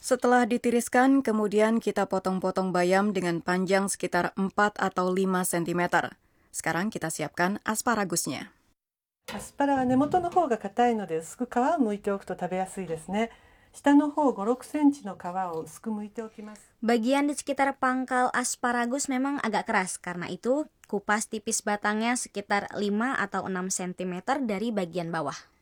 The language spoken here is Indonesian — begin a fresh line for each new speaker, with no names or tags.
Setelah ditiriskan, kemudian kita potong-potong bayam dengan panjang sekitar 4 atau 5 cm. Sekarang kita siapkan asparagusnya.
アスパラは根元の方が硬いので薄く皮を剥いておくと食べやすいですね。下の方5、6センチの皮を薄く剥いておきます。
Bagian di sekitar pangkal asparagus memang agak keras, karena itu kupas tipis batangnya sekitar 5 atau 6 cm dari bagian bawah.